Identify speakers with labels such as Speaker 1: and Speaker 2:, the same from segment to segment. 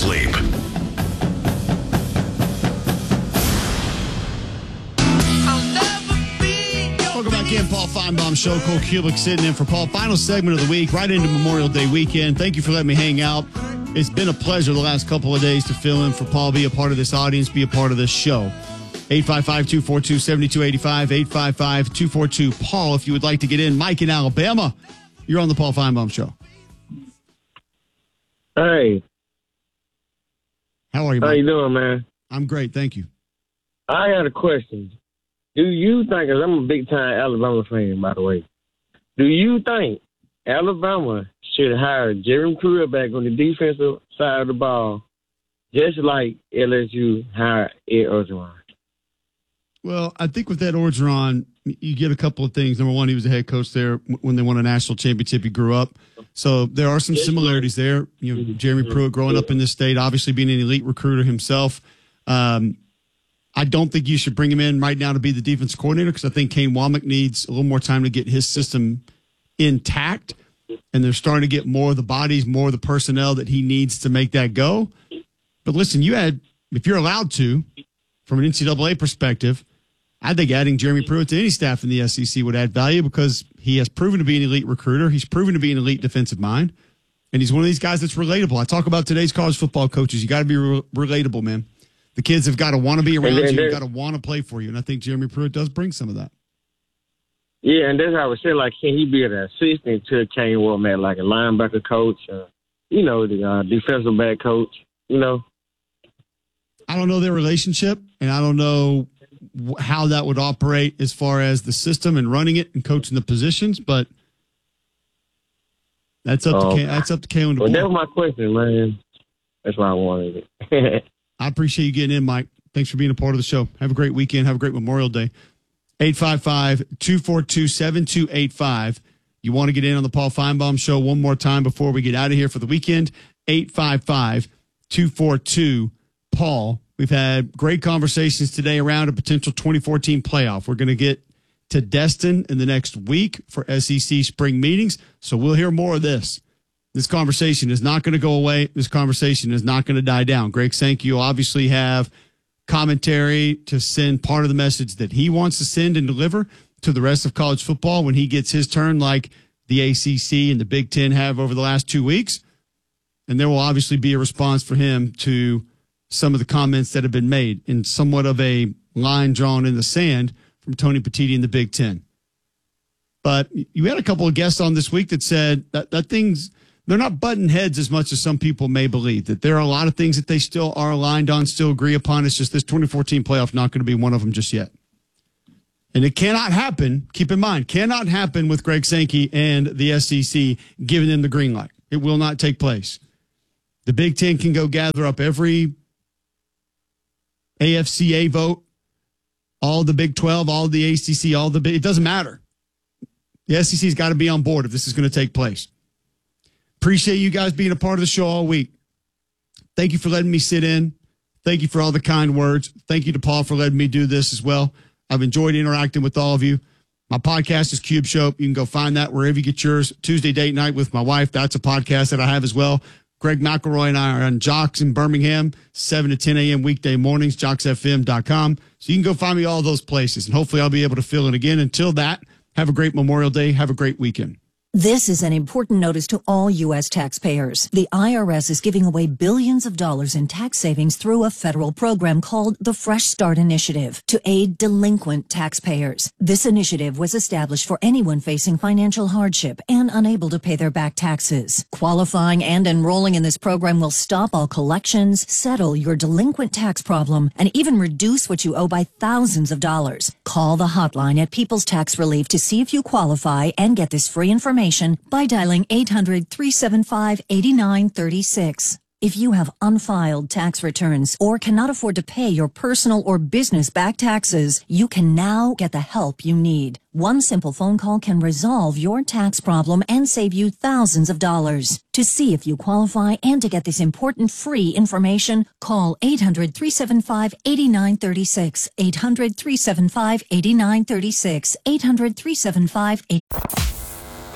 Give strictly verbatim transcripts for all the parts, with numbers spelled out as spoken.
Speaker 1: sleep.
Speaker 2: Welcome back in, Paul Feinbaum Show. Cole Kulick sitting in for Paul. Final segment of the week, right into Memorial Day weekend. Thank you for letting me hang out. It's been a pleasure the last couple of days to fill in for Paul, be a part of this audience, be a part of this show. eight five five, two four two, seven two eight five, eight five five, two four two, Paul, if you would like to get in. Mike in Alabama, you're on the Paul Feinbaum Show.
Speaker 3: Hey.
Speaker 2: How are you, Mike?
Speaker 3: How you doing, man?
Speaker 2: I'm great, thank you.
Speaker 3: I got a question. Do you think, because I'm a big-time Alabama fan, by the way, do you think Alabama should hire Jeremy Pruitt back on the defensive side of the ball, just like L S U hired Ed Orgeron?
Speaker 2: Well, I think with Ed Orgeron, you get a couple of things. Number one, he was the head coach there when they won a national championship. He grew up. So there are some similarities there. You know, Jeremy Pruitt growing up in this state, obviously being an elite recruiter himself. Um, I don't think you should bring him in right now to be the defense coordinator because I think Kane Womack needs a little more time to get his system intact. And they're starting to get more of the bodies, more of the personnel that he needs to make that go. But listen, you had, if you're allowed to, from an N C double A perspective, I think adding Jeremy Pruitt to any staff in the S E C would add value because he has proven to be an elite recruiter. He's proven to be an elite defensive mind. And he's one of these guys that's relatable. I talk about today's college football coaches. You got to be re- relatable, man. The kids have got to want to be around you. You've got to want to play for you. And I think Jeremy Pruitt does bring some of that.
Speaker 3: Yeah, and that's how I was saying, like, can he be an assistant to Kane Womack, like a linebacker coach, uh, you know, the uh, defensive back coach, you know?
Speaker 2: I don't know their relationship, and I don't know how that would operate as far as the system and running it and coaching the positions, but that's up
Speaker 3: um,
Speaker 2: to that's up to Kalen.
Speaker 3: Well, that was my question, man. That's why I wanted it.
Speaker 2: I appreciate you getting in, Mike. Thanks for being a part of the show. Have a great weekend. Have a great Memorial Day. eight five five, two four two, seven two eight five. You want to get in on the Paul Feinbaum Show one more time before we get out of here for the weekend? eight five five, two four two, Paul. We've had great conversations today around a potential twenty fourteen playoff. We're going to get to Destin in the next week for S E C spring meetings, so we'll hear more of this. This conversation is not going to go away. This conversation is not going to die down. Greg Sankey will obviously have commentary to send part of the message that he wants to send and deliver to the rest of college football when he gets his turn, like the A C C and the Big Ten have over the last two weeks. And there will obviously be a response for him to some of the comments that have been made in somewhat of a line drawn in the sand from Tony Petitti in the Big Ten. But you had a couple of guests on this week that said that, that things, they're not butting heads as much as some people may believe, that there are a lot of things that they still are aligned on, still agree upon. It's just this twenty fourteen playoff not going to be one of them just yet. And it cannot happen, keep in mind, cannot happen with Greg Sankey and the S E C giving them the green light. It will not take place. The Big Ten can go gather up every A F C A vote, all the Big twelve, all the A C C, all the big, it doesn't matter. The S E C's got to be on board if this is going to take place. Appreciate you guys being a part of the show all week. Thank you for letting me sit in. Thank you for all the kind words. Thank you to Paul for letting me do this as well. I've enjoyed interacting with all of you. My podcast is Cube Show. You can go find that wherever you get yours. Tuesday Date Night with my wife. That's a podcast that I have as well. Greg McElroy and I are on Jocks in Birmingham, seven to ten a.m. weekday mornings, jocks f m dot com. So you can go find me all those places, and hopefully I'll be able to fill in again. Until that, have a great Memorial Day. Have a great weekend.
Speaker 4: This is an important notice to all U S taxpayers. The I R S is giving away billions of dollars in tax savings through a federal program called the Fresh Start Initiative to aid delinquent taxpayers. This initiative was established for anyone facing financial hardship and unable to pay their back taxes. Qualifying and enrolling in this program will stop all collections, settle your delinquent tax problem, and even reduce what you owe by thousands of dollars. Call the hotline at People's Tax Relief to see if you qualify and get this free information by dialing eight hundred, three seven five, eight nine three six. If you have unfiled tax returns or cannot afford to pay your personal or business back taxes, you can now get the help you need. One simple phone call can resolve your tax problem and save you thousands of dollars. To see if you qualify and to get this important free information, call eight hundred, three seven five, eight nine three six, eight hundred, three seven five, eight nine three six, eight hundred, three seven five, eight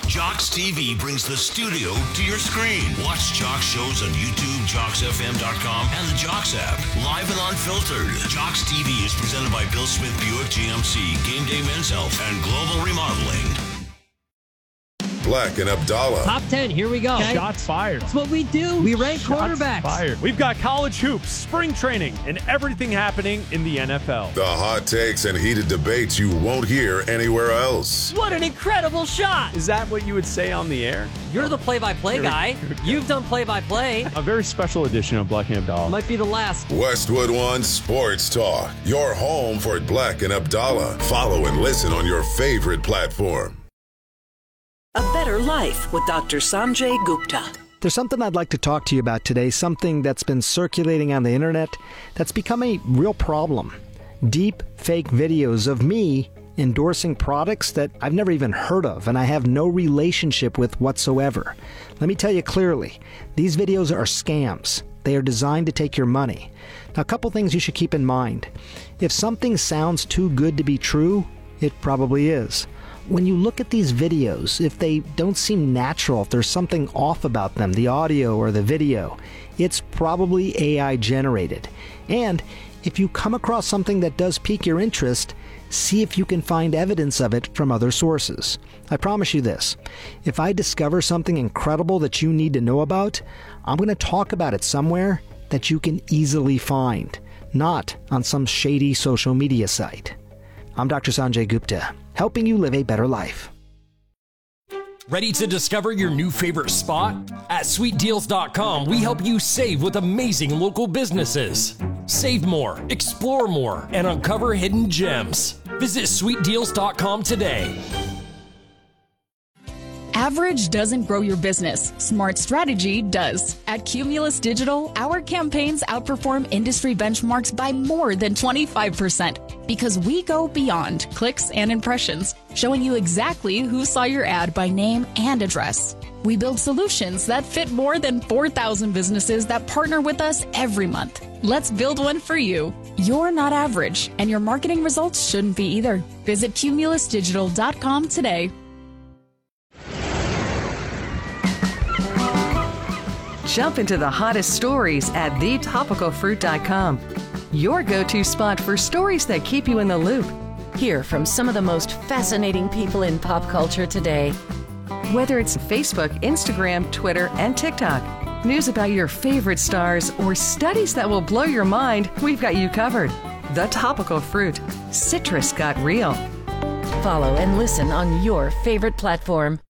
Speaker 1: Jocks T V brings the studio to your screen. Watch Jocks shows on YouTube, jocks f m dot com, and the Jocks app. Live and unfiltered. Jocks T V is presented by Bill Smith Buick G M C, Game Day Men's Health, and Global Remodeling.
Speaker 5: Black and Abdallah.
Speaker 6: Top ten, here we go.
Speaker 7: Okay. Shots fired.
Speaker 6: That's what we do. We rank
Speaker 7: Shots
Speaker 6: quarterbacks.
Speaker 7: Fired. We've got college hoops, spring training, and everything happening in the N F L.
Speaker 5: The hot takes and heated debates you won't hear anywhere else.
Speaker 6: What an incredible shot.
Speaker 7: Is that what you would say on the air?
Speaker 6: You're the play-by-play guy. You've done play-by-play.
Speaker 7: A very special edition of Black and Abdallah.
Speaker 6: Might be the last.
Speaker 5: Westwood One Sports Talk. Your home for Black and Abdallah. Follow and listen on your favorite platform.
Speaker 8: A Better Life with Doctor Sanjay Gupta.
Speaker 9: There's something I'd like to talk to you about today, something that's been circulating on the internet that's become a real problem. Deep fake videos of me endorsing products that I've never even heard of and I have no relationship with whatsoever. Let me tell you clearly, these videos are scams. They are designed to take your money. Now, a couple things you should keep in mind. If something sounds too good to be true, it probably is. When you look at these videos, if they don't seem natural, if there's something off about them, the audio or the video, it's probably A I generated. And if you come across something that does pique your interest, see if you can find evidence of it from other sources. I promise you this, if I discover something incredible that you need to know about, I'm going to talk about it somewhere that you can easily find, not on some shady social media site. I'm Doctor Sanjay Gupta, helping you live a better life.
Speaker 10: Ready to discover your new favorite spot? At sweet deals dot com, we help you save with amazing local businesses. Save more, explore more, and uncover hidden gems. Visit sweet deals dot com today.
Speaker 11: Average doesn't grow your business. Smart strategy does. At Cumulus Digital, our campaigns outperform industry benchmarks by more than twenty-five percent because we go beyond clicks and impressions, showing you exactly who saw your ad by name and address. We build solutions that fit more than four thousand businesses that partner with us every month. Let's build one for you. You're not average, and your marketing results shouldn't be either. Visit cumulus digital dot com today.
Speaker 12: Jump into the hottest stories at the topical fruit dot com. Your go-to spot for stories that keep you in the loop.
Speaker 13: Hear from some of the most fascinating people in pop culture today.
Speaker 12: Whether it's Facebook, Instagram, Twitter, and TikTok, news about your favorite stars, or studies that will blow your mind, we've got you covered. The Topical Fruit. Citrus got real.
Speaker 13: Follow and listen on your favorite platform.